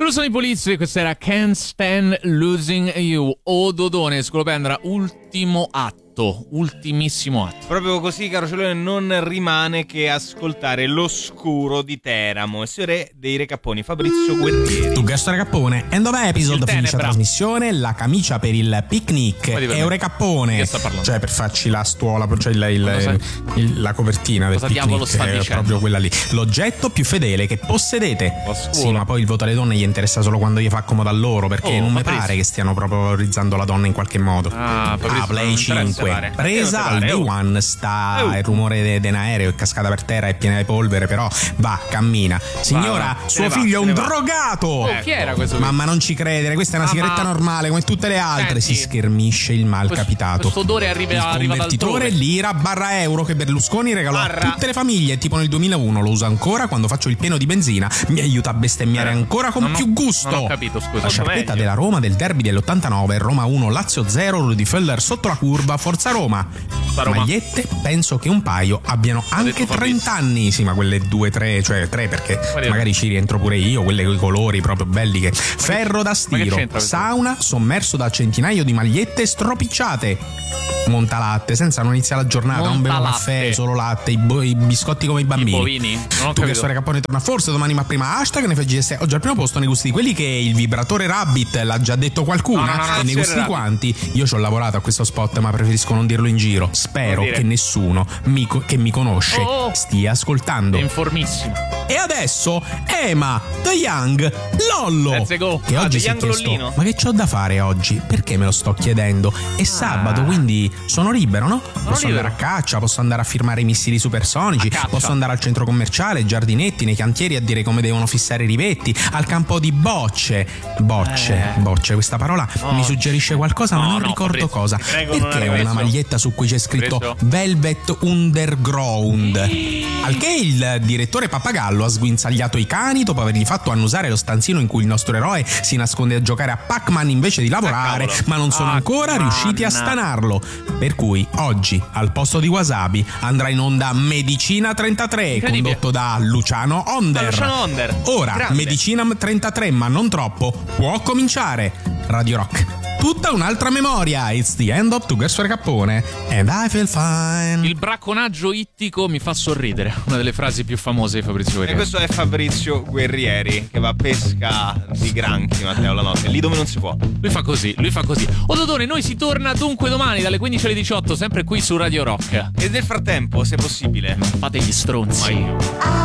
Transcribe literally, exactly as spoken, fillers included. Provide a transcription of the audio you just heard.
Loro sono i Polizi, questa era Can't Stand Losing You. O Dodone, Scolopendra, ultimo atto, ultimissimo atto. Proprio così, caro Celone, non rimane che ascoltare L'Oscuro di Teramo. Il signore dei Recapponi, Fabrizio Guerrieri. Tu Gasto Recappone, end of episode, finisce la trasmissione, la camicia per il picnic è un Recappone. Che sta parlando? Cioè per farci la stuola, cioè il, il, il, la copertina del Cosa picnic, diavolo sta è dicendo? proprio quella lì. L'oggetto più fedele che possedete. Sì, ma poi il voto alle donne gli interessa solo quando gli fa comodo a loro, perché Oh, non mi Fabrizio. pare che stiano proprio valorizzando la donna in qualche modo. Ah, Fabrizio, Ah, Play non interessa cinque, fare. presa al Eh, day oh. one, sta Oh. il rumore di un aereo, è cascata per terra, è piena di polvere, però va, cammina. Signora, va, se suo ne va, figlio è se un ne va. drogato. Oh, chi era questo? Mamma, non ci credere, questa è una Ah, sigaretta ma- normale come tutte le altre. Senti, si schermisce il mal questo- capitato. questo odore arriva- il arriva convertitore d'altrove. lira barra euro che Berlusconi regalò Barra. a tutte le famiglie, tipo nel duemilauno. Lo uso ancora quando faccio il pieno di benzina, mi aiuta a bestemmiare Eh, ancora con non ho- più gusto. non ho capito, scusa. La Molto sciarpetta meglio. della Roma del derby dell'ottantanove, Roma uno Lazio zero, Rudy Feller sotto la curva, Forza Roma. Forza Roma. Magliette, penso che un paio abbiano anche detto Fabrizio. trenta anni. Sì, ma quelle due, tre, cioè tre, perché Guarda. magari ci rientro pure io, quelle con i colori proprio belli che... Ferro da stiro, c'entra questo? sauna sommerso da centinaio di magliette stropicciate. Montalatte, senza non iniziare la giornata, non bevo Montalatte. caffè, solo latte, i, bo- i biscotti come i bambini. I bovini? Non ho Tu che capito. storia Cappone torna forse domani, ma prima hashtag ne F G S. Oggi al primo posto nei gusti di quelli che il vibratore Rabbit l'ha già detto qualcuno. No, no, no, no, e nei c'era gusti Rabbit. quanti io ci ho lavorato a questo spot, ma preferisco non dirlo in giro. Spero Vuol dire? che nessuno mi co- che mi conosce Oh, oh. stia ascoltando. È informissimo. E adesso Ema, The Young, Lollo. Let's go. Che Ah, oggi The si è Young chiesto: Lollino. ma che c'ho da fare oggi? Perché me lo sto chiedendo? È sabato, quindi sono libero, no? Posso libero. andare a caccia, posso andare a firmare i missili supersonici, A caccia. posso andare al centro commerciale, ai giardinetti, nei cantieri a dire come devono fissare i rivetti, al campo di bocce. Bocce, Eh. bocce, questa parola mi suggerisce qualcosa, ma No, non no, ricordo Fabrizio, cosa. ti prego, non Perché arriva una questo. maglietta su cui c'è scritto Fabrizio? Velvet Underground? Al che il direttore Pappagallo ha sguinzagliato i cani dopo avergli fatto annusare lo stanzino in cui il nostro eroe si nasconde a giocare a Pac-Man invece di lavorare, Ah, cavolo. ma non sono ancora Pac-Man. riusciti a stanarlo. Per cui oggi, al posto di Wasabi, andrà in onda Medicina trentatré, Incredibile. condotto da Luciano Onder. Da Luciano Onder. Ora, Grande. Medicina trentatré, ma non troppo, può cominciare. Radio Rock. Tutta un'altra memoria. It's the end of Two Girls for Cappone. And I feel fine. Il bracconaggio ittico mi fa sorridere. Una delle frasi più famose di Fabrizio E Guerrieri. questo è Fabrizio Guerrieri che va a pesca di granchi, Matteo, la notte, lì dove non si può. Lui fa così, lui fa così. O Dodone, noi si torna dunque domani dalle quindici alle diciotto, sempre qui su Radio Rock. E nel frattempo, se possibile, Fate gli stronzi. mai